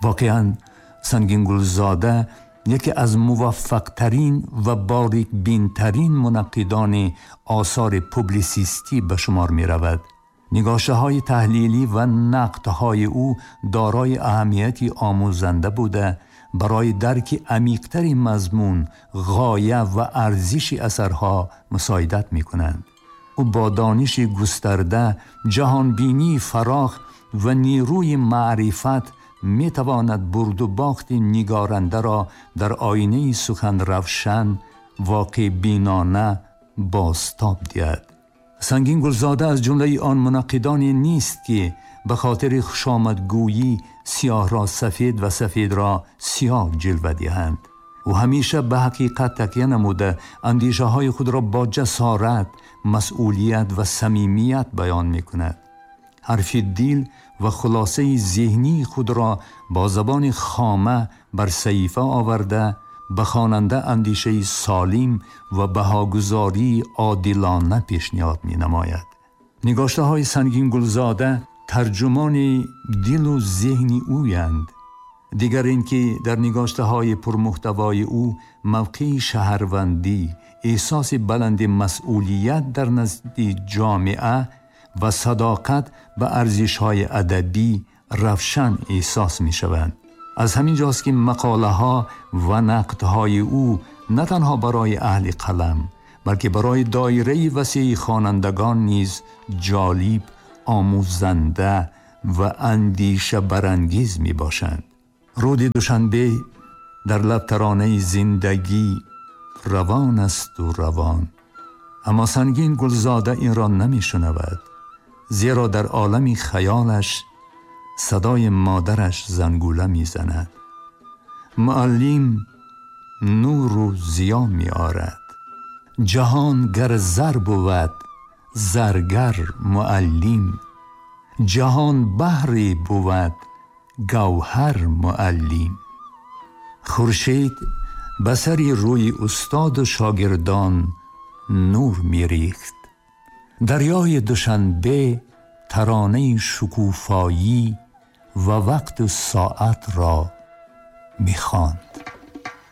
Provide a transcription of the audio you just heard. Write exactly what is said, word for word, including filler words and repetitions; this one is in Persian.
واقعاً سنگین گلزاده یکی از موفق ترین و باریک بین ترین منقدان آثار پوبلیسیستی به شمار می رود. نگاشته های تحلیلی و نقد های او دارای اهمیتی آموزنده بوده برای درک عمیق‌تر مضمون، غایه و ارزش اثرها مساعدت می کنند. او با دانش گسترده، جهانبینی فراخ و نیروی معرفت می تواند برد و باخت نگارنده را در آینه سخن روشن، واقع بینانه بازتاب دهد. سنگین گلزاده از جمله آن منقدانی نیست که به خاطر خوشامدگویی سیاه را سفید و سفید را سیاه جلوه دهند. او همیشه به حقیقت تکیه نموده اندیشه های خود را با جسارت، مسئولیت و صمیمیت بیان می کند. حرف دل و خلاصه ذهنی خود را با زبان خامه بر صحیفه آورده به خواننده اندیشه سالم و بهاگذاری عادلانه پیشنهاد می نماید. نگاشته های سنگین گلزاده ترجمان دل و ذهن اویند. دیگر اینکه در نگاشته های پرمحتوای او موقع شهروندی، احساس بلند مسئولیت در نزد جامعه و صداقت به ارزش های ادبی روشن احساس می شوند. از همین جاست که مقاله ها و نقد های او نه تنها برای اهل قلم بلکه برای دایره وسیع خوانندگان نیز جالب، آموزنده و اندیشه برانگیز می باشند. رود دوشنبه در لب ترانه زندگی روان است و روان، اما سنگین گلزاده این را نمی شنود، زیرا در عالم خیالش صدای مادرش زنگوله می زند. معلم نور و ضیا می آرد. جهان گر زر بود زرگر معلم، جهان بحری بود گوهر معلم. خورشید به سر روی استاد و شاگردان نور می ریخت. دریای دوشنبه ترانه شکوفایی و وقت و ساعت را می خواند.